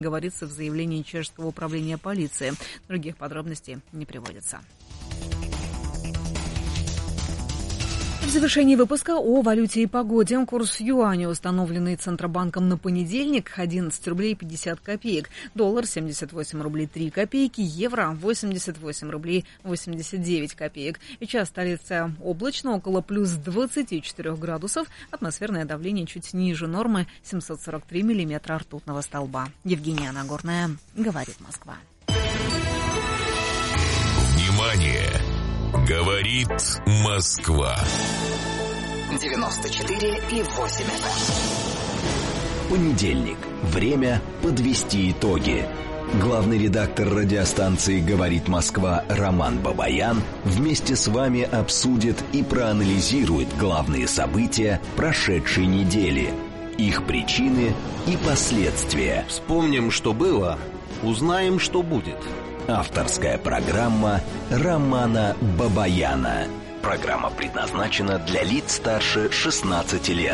говорится в заявлении Чешского управления полиции. Других подробностей не приводится. В завершении выпуска о валюте и погоде. Курс юаня, установленный Центробанком на понедельник, 11 рублей 50 копеек. Доллар 78 рублей 3 копейки. Евро 88 рублей 89 копеек. Сейчас столица облачно, около плюс 24 градусов. Атмосферное давление чуть ниже нормы, 743 миллиметра ртутного столба. Евгения Нагорная, говорит Москва. Внимание! Говорит Москва. 94,8 FM. Понедельник. Время подвести итоги. Главный редактор радиостанции «Говорит Москва» Роман Бабаян вместе с вами обсудит и проанализирует главные события прошедшей недели, их причины и последствия. Вспомним, что было, узнаем, что будет. Авторская программа Романа Бабаяна. Программа предназначена для лиц старше 16 лет.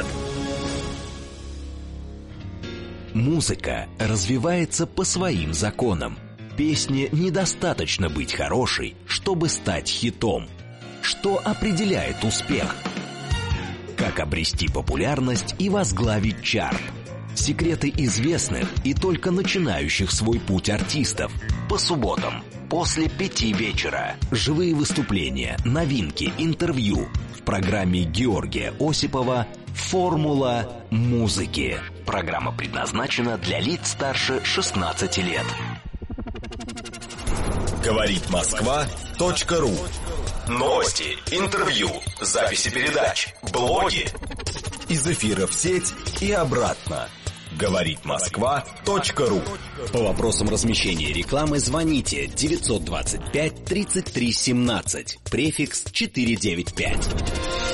Музыка развивается по своим законам. Песне недостаточно быть хорошей, чтобы стать хитом. Что определяет успех? Как обрести популярность и возглавить чарт? Секреты известных и только начинающих свой путь артистов. По субботам после 5 вечера. Живые выступления, новинки, интервью. В программе Георгия Осипова «Формула музыки». Программа предназначена для лиц старше 16 лет. Говорит Москва.ру. Новости, интервью, записи передач, блоги. Из эфира в сеть и обратно. Говорит Москва.ру. По вопросам размещения рекламы звоните 925 33 17, префикс 495.